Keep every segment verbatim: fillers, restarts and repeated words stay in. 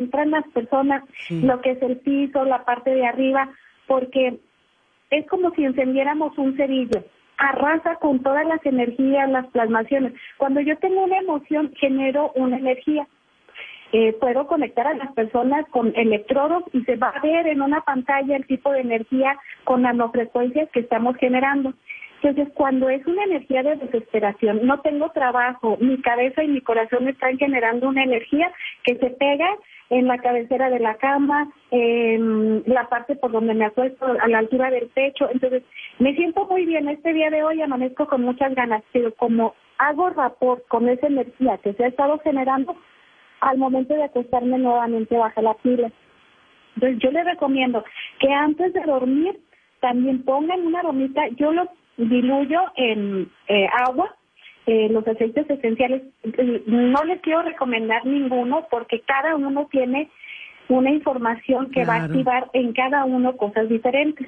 entran las personas, sí. lo que es el piso, la parte de arriba, porque es como si encendiéramos un cerillo, arrasa con todas las energías, las plasmaciones. Cuando yo tengo una emoción, genero una energía. Eh, puedo conectar a las personas con electrodos y se va a ver en una pantalla el tipo de energía con nanofrecuencias que estamos generando. Entonces, cuando es una energía de desesperación, no tengo trabajo, mi cabeza y mi corazón están generando una energía que se pega en la cabecera de la cama, en la parte por donde me acuesto, a la altura del pecho. Entonces, me siento muy bien. Este día de hoy amanezco con muchas ganas, pero como hago rapport con esa energía que se ha estado generando, al momento de acostarme nuevamente baja la pila. Entonces, yo les recomiendo que antes de dormir también pongan una aromita. Yo lo diluyo en eh, agua, eh, los aceites esenciales. No les quiero recomendar ninguno porque cada uno tiene una información que claro. va a activar en cada uno cosas diferentes.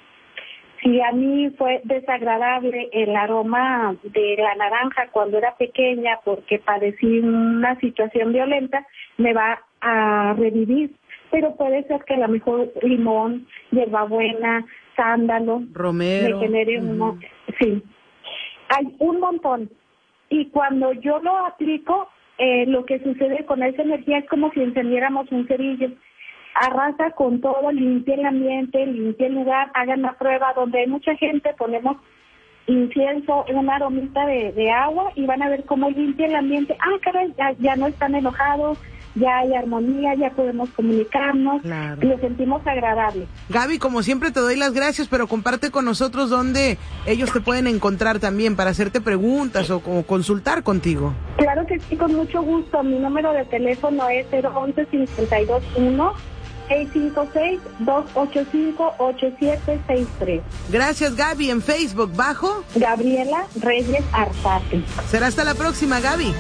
Si a mí fue desagradable el aroma de la naranja cuando era pequeña porque padecí una situación violenta, me va a revivir. Pero puede ser que a lo mejor limón, hierbabuena, sándalo, romero, me genere uh-huh. un... Sí, hay un montón. Y cuando yo lo aplico, eh, lo que sucede con esa energía es como si encendiéramos un cerillo. Arrasa con todo, limpia el ambiente, limpia el lugar, hagan la prueba. Donde hay mucha gente, ponemos incienso, una aromita de, de agua y van a ver cómo limpia el ambiente. Ah, caray, ya, ya no están enojados, ya hay armonía, ya podemos comunicarnos, claro. lo sentimos agradable. Gaby, como siempre te doy las gracias, pero comparte con nosotros dónde ellos te pueden encontrar también para hacerte preguntas o, o consultar contigo. Claro que sí, con mucho gusto. Mi número de teléfono es cero once, cincuenta y dos uno, seis cinco seis, dos ocho cinco, ocho siete seis tres. Gracias, Gaby. En Facebook, bajo Gabriela Reyes Arzate. Será hasta la próxima, Gaby.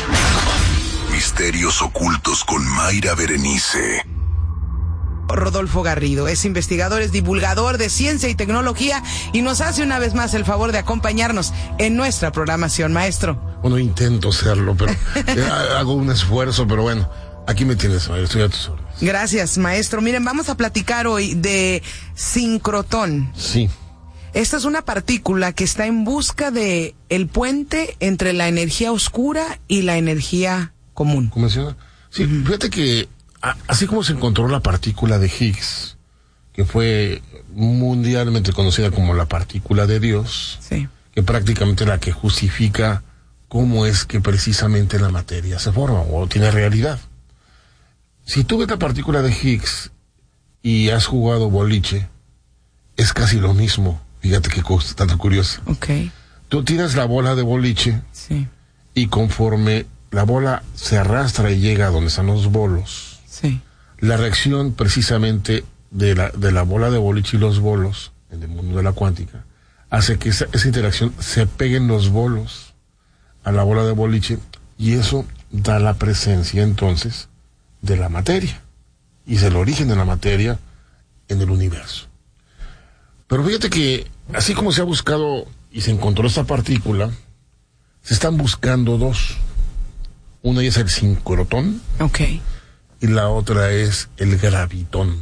Misterios ocultos con Mayra Berenice. Rodolfo Garrido es investigador, es divulgador de ciencia y tecnología y nos hace una vez más el favor de acompañarnos en nuestra programación, maestro. Bueno, intento serlo, pero hago un esfuerzo, pero bueno, aquí me tienes, maestro, estoy a tus órdenes. Gracias, maestro. Miren, vamos a platicar hoy de sincrotón. Sí. Esta es una partícula que está en busca de el puente entre la energía oscura y la energía común. ¿Cómo menciona? Sí, uh-huh. Fíjate que a, así como se encontró la partícula de Higgs, que fue mundialmente conocida como la partícula de Dios, sí. que prácticamente es la que justifica cómo es que precisamente la materia se forma o tiene realidad. Si tú ves la partícula de Higgs y has jugado boliche, es casi lo mismo. Fíjate qué cosa tan curiosa. Okay. Tú tiras la bola de boliche sí. y conforme la bola se arrastra y llega a donde están los bolos, sí. la reacción precisamente de la, de la bola de boliche y los bolos, en el mundo de la cuántica, hace que esa, esa interacción se peguen los bolos a la bola de boliche y eso da la presencia entonces de la materia y es el origen de la materia en el universo. Pero fíjate que así como se ha buscado y se encontró esta partícula, se están buscando dos. Una es el sincrotón, okay. y la otra es el gravitón.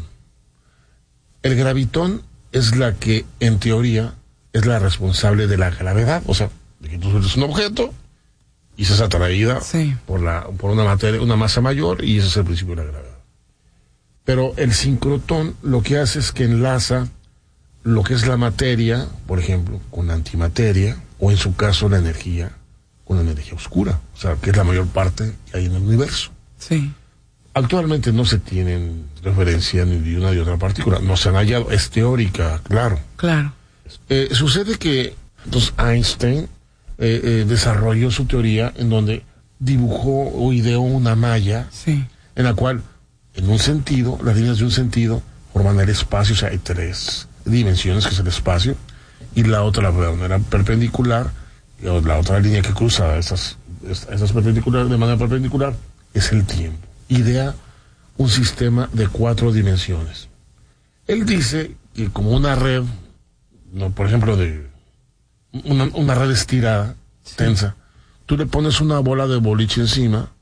El gravitón es la que, en teoría, es la responsable de la gravedad, o sea, de que tú sueltes un objeto y seas atraída sí. por la por una materia, una masa mayor, y ese es el principio de la gravedad. Pero el sincrotón lo que hace es que enlaza lo que es la materia, por ejemplo, con la antimateria, o en su caso la energía, con la energía oscura, o sea, que es la mayor parte que hay en el universo. Sí. Actualmente no se tienen referencia ni de una ni de otra partícula, no se han hallado, es teórica, claro. Claro. Eh, sucede que entonces Einstein eh, eh, desarrolló su teoría en donde dibujó o ideó una malla sí. en la cual, en un sentido, las líneas de un sentido forman el espacio, o sea, hay tres dimensiones, que es el espacio, y la otra, la de manera perpendicular, la otra línea que cruza esas, esas perpendiculares de manera perpendicular es el tiempo. Idea un sistema de cuatro dimensiones. Él dice que como una red, no, por ejemplo, de una, una red estirada, sí. tensa, tú le pones una bola de boliche encima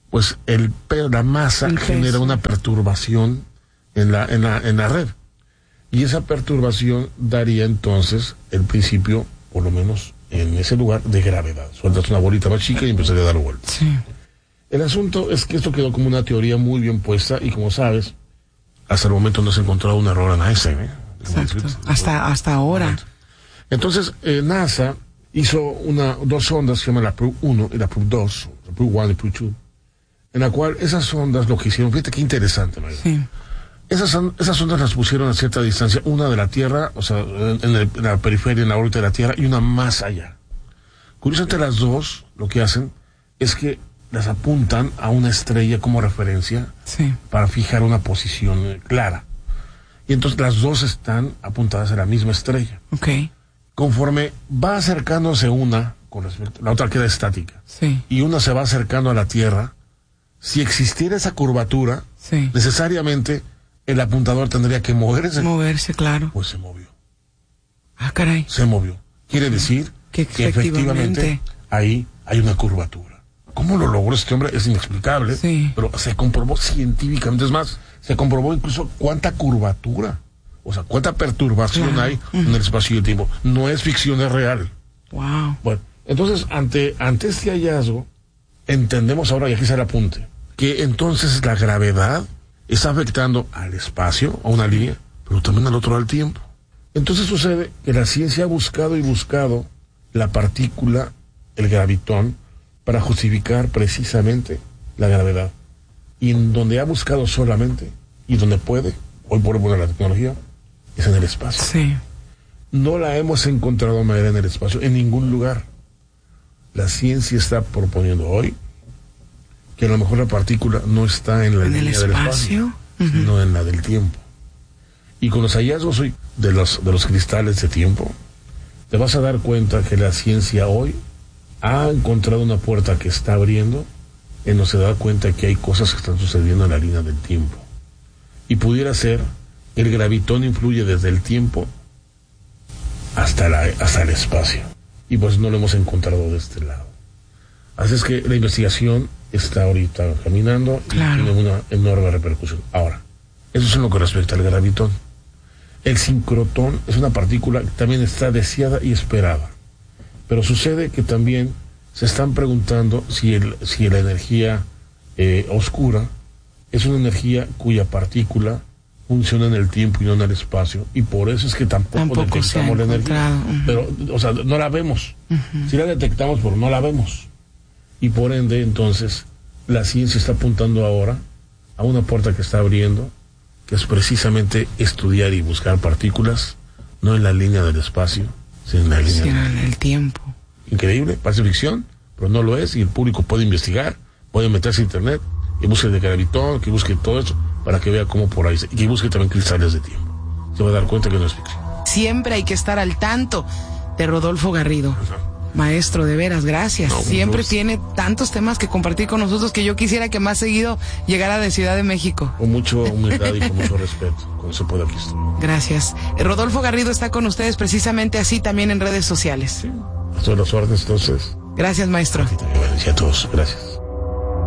pues el la masa el genera una perturbación en la, en la, en la red. Y esa perturbación daría entonces el principio, por lo menos en ese lugar, de gravedad. Sueltas una bolita más chica y empezaría a dar vueltas. Sí. El asunto es que esto quedó como una teoría muy bien puesta y, como sabes, hasta el momento no se ha encontrado un error en Einstein, ¿eh? Exacto. Hasta, hasta ahora. Entonces, eh, NASA hizo una, dos sondas, se llaman la Probe uno y la Probe dos, la Probe uno y Probe dos, en la cual esas sondas lo que hicieron, fíjate qué interesante, María. Sí. Esas, esas sondas las pusieron a cierta distancia, una de la Tierra, o sea, en, en, el, en la periferia, en la órbita de la Tierra, y una más allá. Curiosamente, las dos lo que hacen es que las apuntan a una estrella como referencia, sí, para fijar una posición clara. Y entonces las dos están apuntadas a la misma estrella. Okay. Conforme va acercándose una, con respecto, la otra queda estática. Sí. Y una se va acercando a la Tierra, si existiera esa curvatura, sí, necesariamente el apuntador tendría que moverse. Moverse, claro. Pues se movió. Ah, caray. Se movió. Quiere decir que, que efectivamente, efectivamente ahí hay una curvatura. ¿Cómo lo logró este hombre? Es inexplicable, sí, pero se comprobó científicamente. Es más, se comprobó incluso cuánta curvatura, o sea, cuánta perturbación claro. hay uh-huh. en el espacio y el tiempo. No es ficción, es real. Wow. Bueno, entonces, ante, ante este hallazgo, entendemos ahora, y aquí se el apunte, que entonces la gravedad está afectando al espacio, a una línea, pero también al otro al tiempo. Entonces sucede que la ciencia ha buscado y buscado la partícula, el gravitón, para justificar precisamente la gravedad. Y en donde ha buscado solamente, y donde puede, hoy por hoy la tecnología, es en el espacio. Sí. No la hemos encontrado manera en el espacio, en ningún lugar. La ciencia está proponiendo hoy que a lo mejor la partícula no está en la ¿En línea el del espacio? espacio, Uh-huh. sino en la del tiempo. Y con los hallazgos hoy de los, de los cristales de tiempo, te vas a dar cuenta que la ciencia hoy ha encontrado una puerta que está abriendo, en donde se da cuenta que hay cosas que están sucediendo en la línea del tiempo. Y pudiera ser que el gravitón influye desde el tiempo hasta, la, hasta el espacio. Y pues no lo hemos encontrado de este lado. Así es que la investigación está ahorita caminando claro. y tiene una enorme repercusión. Ahora, eso es en lo que respecta al gravitón. El sincrotón es una partícula que también está deseada y esperada. Pero sucede que también se están preguntando si, el, si la energía eh, oscura es una energía cuya partícula funciona en el tiempo y no en el espacio, y por eso es que tampoco, tampoco detectamos la energía. Uh-huh. Pero, o sea, no la vemos. Uh-huh. Sí la detectamos, pero no la vemos. Y por ende, entonces, la ciencia está apuntando ahora a una puerta que está abriendo, que es precisamente estudiar y buscar partículas, no en la línea del espacio, sino en la línea sí, del en el tiempo. Increíble, parece ficción, pero no lo es, y el público puede investigar, puede meterse a internet, y busque de gravitón, que busque todo eso, para que vea cómo por ahí, y que busque también cristales de tiempo. Se va a dar cuenta que no es ficción. Siempre hay que estar al tanto de Rodolfo Garrido. Ajá. Maestro, de veras, gracias. No, Siempre gusto. Tiene tantos temas que compartir con nosotros que yo quisiera que más seguido llegara de Ciudad de México. Con mucha humildad y con mucho respeto, como se puede aquí estoy. Gracias. Rodolfo Garrido está con ustedes precisamente así también en redes sociales. Sí. A todas las órdenes, entonces. Gracias, maestro. Y a todos, gracias.